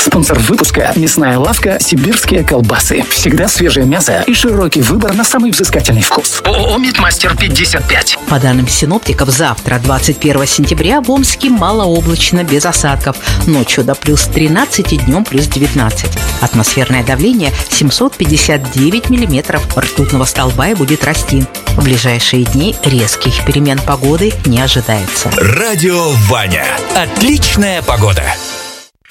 Спонсор выпуска – мясная лавка «Сибирские колбасы». Всегда свежее мясо и широкий выбор на самый взыскательный вкус. ООО «Мидмастер 55». По данным синоптиков, завтра, 21 сентября, в Омске малооблачно, без осадков. Ночью до плюс 13 и днем плюс 19. Атмосферное давление 759 миллиметров ртутного столба и будет расти. В ближайшие дни резких перемен погоды не ожидается. Радио Ваня. Отличная погода.